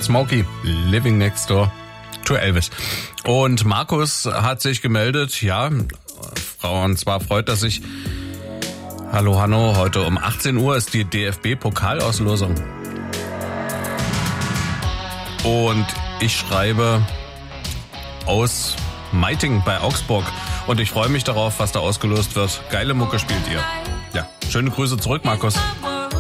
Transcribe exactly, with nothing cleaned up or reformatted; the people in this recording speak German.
Smokey, Living Next Door to Elvis. Und Markus hat sich gemeldet, ja, und zwar freut er sich. Hallo Hanno, heute um achtzehn Uhr ist die D F B-Pokalauslosung. Und ich schreibe aus Meiting bei Augsburg. Und ich freue mich darauf, was da ausgelost wird. Geile Mucke spielt ihr. Ja, schöne Grüße zurück, Markus.